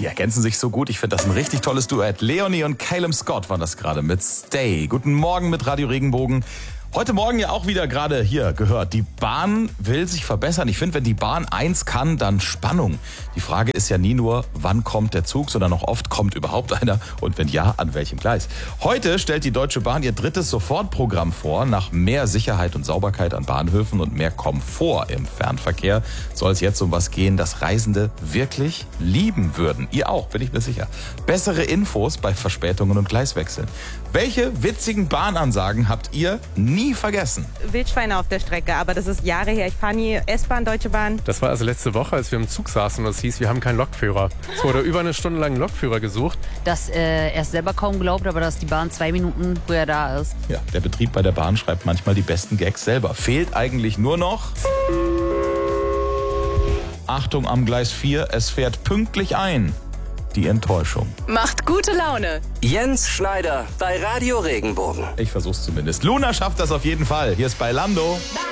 Die ergänzen sich so gut. Ich finde das ein richtig tolles Duett. Leonie und Calum Scott waren das gerade mit Stay. Guten Morgen mit Radio Regenbogen. Heute Morgen ja auch wieder gerade hier gehört. Die Bahn will sich verbessern. Ich finde, wenn die Bahn eins kann, dann Spannung. Die Frage ist ja nie nur, wann kommt der Zug, sondern auch oft, kommt überhaupt einer und wenn ja, an welchem Gleis. Heute stellt die Deutsche Bahn ihr drittes Sofortprogramm vor. Nach mehr Sicherheit und Sauberkeit an Bahnhöfen und mehr Komfort im Fernverkehr soll es jetzt um was gehen, das Reisende wirklich lieben würden. Ihr auch, bin ich mir sicher. Bessere Infos bei Verspätungen und Gleiswechseln. Welche witzigen Bahnansagen habt ihr nie vergessen? Wildschweine auf der Strecke, aber das ist Jahre her. Ich fahre nie S-Bahn, Deutsche Bahn. Das war also letzte Woche, als wir im Zug saßen und es hieß, wir haben keinen Lokführer. Es wurde über eine Stunde lang einen Lokführer gesucht. Dass er es selber kaum glaubt, aber dass die Bahn 2 Minuten früher da ist. Ja, der Betrieb bei der Bahn schreibt manchmal die besten Gags selber. Fehlt eigentlich nur noch... Achtung am Gleis 4, es fährt pünktlich ein. Die Enttäuschung. Macht gute Laune. Jens Schneider bei Radio Regenbogen. Ich versuch's zumindest. Luna schafft das auf jeden Fall. Hier ist Bailando.